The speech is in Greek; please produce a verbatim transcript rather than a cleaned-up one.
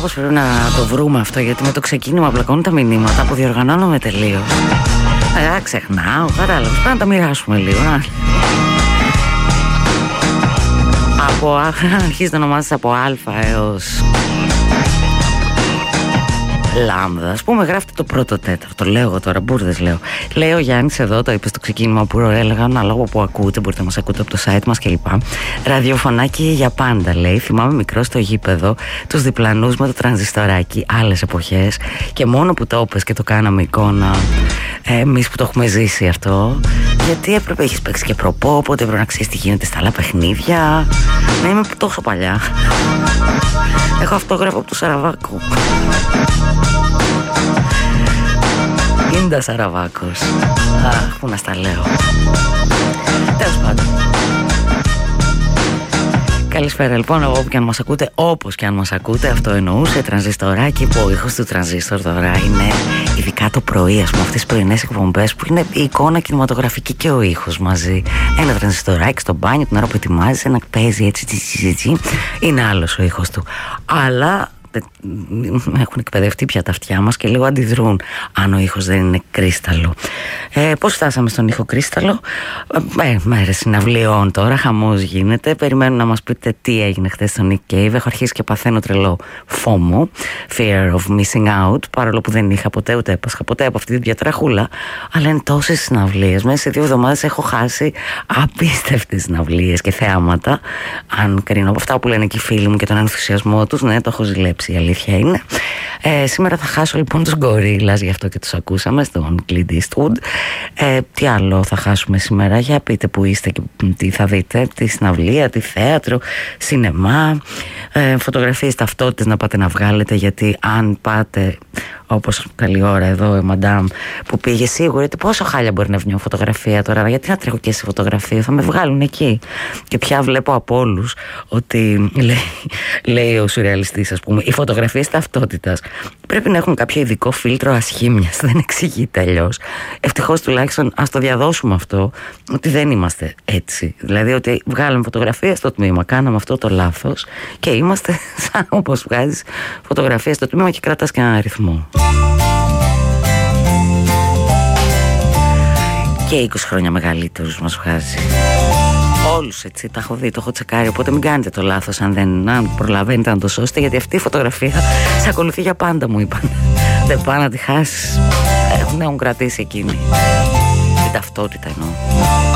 κάπως πρέπει να το βρούμε αυτό, γιατί με το ξεκίνημα μπλακώνουν τα μηνύματα που διοργανώνομαι τελείως. Ε, ξεχνάω, κατάλαβες, πρέπει να τα μοιράσουμε λίγο. Από αρχίζει το όνομά σας από Α έως Λάμδα. Ας πούμε, γράφτε το πρώτο τέταρτο. Λέω εγώ τώρα, μπούρδες λέω. Λέει ο Γιάννης εδώ, το είπε στο ξεκίνημα που έλεγα, ένα λόγο που ακούτε, μπορείτε να μας ακούτε από το site μας κλπ. Ραδιοφωνάκι για πάντα, λέει. Θυμάμαι μικρό στο γήπεδο, τους διπλανούς με το τρανζιστοράκι, άλλες εποχές. Και μόνο που το είπες και το κάναμε εικόνα, ε, εμείς που το έχουμε ζήσει αυτό. Γιατί έπρεπε, έχεις παίξει και προπό, οπότε έπρεπε να ξέρεις τι γίνεται στα άλλα παιχνίδια. Να είμαι τόσο παλιά. Έχω αυτόγραφο από το Σαραβάκο. Ίντα Σαραβάκος. Αχ, πού να στα λέω. Τέλος πάντων. Καλησπέρα λοιπόν, εγώ που και αν μας ακούτε, όπως και αν μας ακούτε, αυτό εννοούσε τρανζιστοράκι, που ο ήχος του τρανζίστορ τώρα είναι ειδικά το πρωί, ας πούμε, αυτές τις πρωινές εκπομπές που είναι η εικόνα κινηματογραφική και ο ήχος μαζί. Ένα τρανζιστοράκι στο μπάνιο την ώρα που ετοιμάζεις, ένα παίζει έτσι, έτσι, έτσι, είναι άλλος ο ήχος του. Αλλά έχουν εκπαιδευτεί πια τα αυτιά μας και λίγο αντιδρούν αν ο ήχος δεν είναι κρίσταλο. Ε, πώς φτάσαμε στον ήχο κρίσταλο? Ε, μέρες συναυλιών τώρα, χαμός γίνεται. Περιμένω να μας πείτε τι έγινε χθες στο Nick Cave. Έχω αρχίσει και παθαίνω τρελό φόμο, fear of missing out, παρόλο που δεν είχα ποτέ ούτε έπασχα ποτέ από αυτή την διατραχούλα. Αλλά είναι τόσες συναυλίες. Μέσα σε δύο εβδομάδες έχω χάσει απίστευτες συναυλίες και θεάματα. Αν κρίνω από αυτά που λένε και οι φίλοι μου και τον ενθουσιασμό τους, ναι, το έχω ζηλέψει. Η αλήθεια είναι. Ε, σήμερα θα χάσω λοιπόν τους Γκορίλας, γι' αυτό και τους ακούσαμε στον Clint Eastwood. Ε, τι άλλο θα χάσουμε σήμερα? Για πείτε που είστε και τι θα δείτε. Τη συναυλία, τη θέατρο, σινεμά, ε, φωτογραφίες, ταυτότητες να πάτε να βγάλετε, γιατί αν πάτε, όπως καλή ώρα εδώ η μαντάμ που πήγε, σίγουρα ότι πόσο χάλια μπορεί να βγει μια φωτογραφία τώρα, γιατί να τρέχω και σε φωτογραφία, θα με βγάλουν εκεί. Και πια βλέπω από όλους ότι λέει, λέει ο σουρεαλιστής, ας πούμε, οι φωτογραφίες ταυτότητας πρέπει να έχουν κάποιο ειδικό φίλτρο ασχήμιας, δεν εξηγείται αλλιώς. Ευτυχώς τουλάχιστον ας το διαδώσουμε αυτό, ότι δεν είμαστε έτσι. Δηλαδή ότι βγάλαμε φωτογραφία στο τμήμα, κάναμε αυτό το λάθος και είμαστε σαν όπως βγάζεις φωτογραφία στο τμήμα και κρατάς και έναν αριθμό. Και είκοσι χρόνια μεγαλύτερους μας βγάζει. Όλους έτσι, τα έχω δει, το έχω τσεκάρει. Οπότε μην κάνετε το λάθος αν δεν αν προλαβαίνετε να το σώσετε, γιατί αυτή η φωτογραφία σε ακολουθεί για πάντα, μου είπαν. Δεν πάει να τη χάσεις. Έχουν, έχουν κρατήσει εκείνη την ταυτότητα εννοώ.